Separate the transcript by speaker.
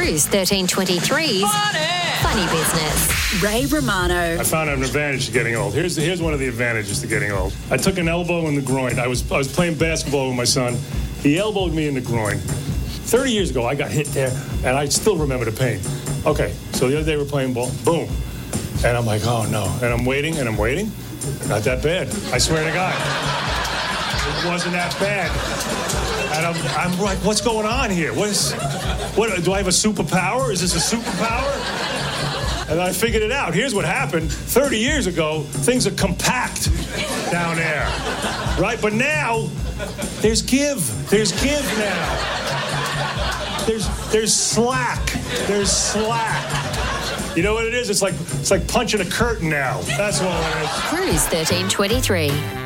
Speaker 1: Cruise 1323's Funny Business. Ray Romano.
Speaker 2: I found an advantage to getting old. Here's one of the advantages to getting old. I took an elbow in the groin. I was playing basketball with my son. He elbowed me in the groin. 30 years ago, I got hit there, and I still remember the pain. Okay, so the other day we're playing ball. Boom. And I'm like, oh, no. And I'm waiting. Not that bad. I swear to God. It wasn't that bad. And I'm like, what's going on here? What do I have a superpower? Is this a superpower? And I figured it out. Here's what happened. 30 years ago, things are compact down there, right? But now, there's give. There's give now. There's slack. There's slack. You know what it is? It's like punching a curtain now. That's what it is.
Speaker 1: Cruise 1323.